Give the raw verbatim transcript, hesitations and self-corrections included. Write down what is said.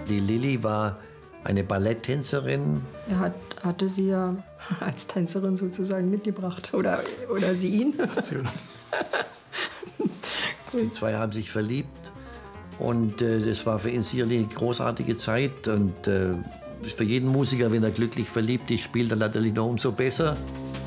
Die Lilly war eine Balletttänzerin. Er hat, hatte sie ja als Tänzerin sozusagen mitgebracht. Oder, oder sie ihn. Die zwei haben sich verliebt. Und äh, das war für ihn sicherlich eine großartige Zeit. Und äh, für jeden Musiker, wenn er glücklich verliebt ist, spielt er natürlich noch umso besser.